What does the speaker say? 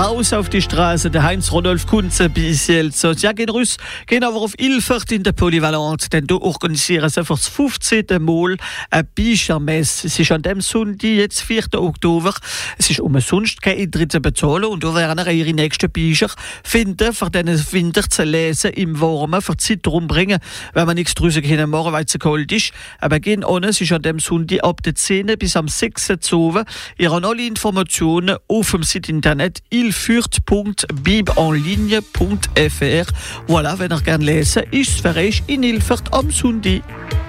Raus auf die Straße, der Heinz-Rodolf Kunze bis jetzt. Ja, gehen raus, gehen aber auf Ilfert in der Polyvalent, denn du organisieren sie für das 15. Mal eine Büchermesse. Es ist an dem Sonntag, jetzt 4. Oktober. Es ist umsonst kein Eintritt zu bezahlen und du werden ihre nächsten Bücher finden, für diesen Winter zu lesen, im Warmen, für die Zeit rumbringen, wenn man nichts draussen machen kann, weil es zu kalt ist. Aber gehen ohne, es ist an dem Sonntag ab der 10. bis am 6. Uhr. Ihr habt alle Informationen auf dem Site Internet ilfurt.bibenligne.fr. Voilà, wenn ihr gerne lesen, ist es für euch in Ilfert am Sonntag.